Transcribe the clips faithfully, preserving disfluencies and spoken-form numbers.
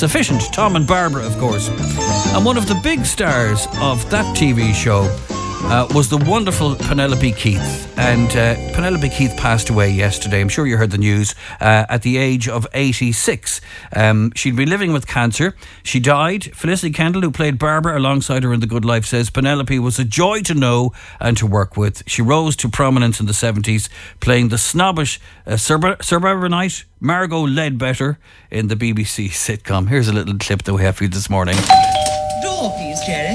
sufficient. Tom and Barbara, of course. And one of the big stars of that T V show uh, was the wonderful Penelope Keith. And uh, Penelope Keith passed away yesterday. I'm sure you heard the news, uh, at the age of eighty-six. Um, she'd been living with cancer. She died. Felicity Kendall, who played Barbara alongside her in The Good Life, says Penelope was a joy to know and to work with. She rose to prominence in the seventies, playing the snobbish uh, suburbanite Margot Ledbetter in the B B C sitcom. Here's a little clip that we have for you this morning. Door, please, Jerry.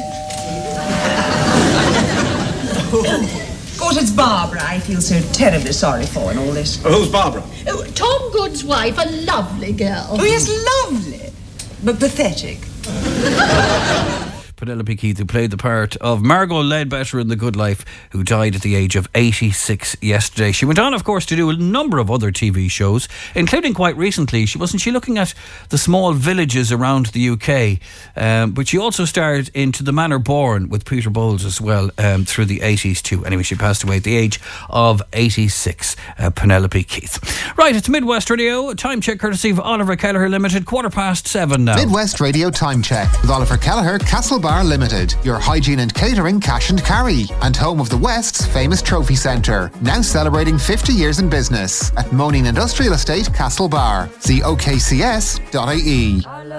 Of course, it's Barbara I feel so terribly sorry for in all this. Oh, who's Barbara? Oh, Tom Good's wife, a lovely girl. Oh, yes, lovely, but pathetic. Penelope Keith, who played the part of Margot Ledbetter in The Good Life, who died at the age of eighty-six yesterday. She went on, of course, to do a number of other T V shows, including quite recently, she wasn't she looking at the small villages around the U K, um, but she also starred in To the Manor Born with Peter Bowles as well, um, through the eighties too. Anyway, she passed away at the age of eighty-six, uh, Penelope Keith. Right, it's Midwest Radio, time check courtesy of Oliver Kelleher Limited, quarter past seven now. Midwest Radio time check with Oliver Kelleher, Castlebar Limited, your hygiene and catering cash and carry, and home of the West's famous trophy centre, now celebrating fifty years in business at Moaning Industrial Estate, Castlebar. See O K C S dot I E.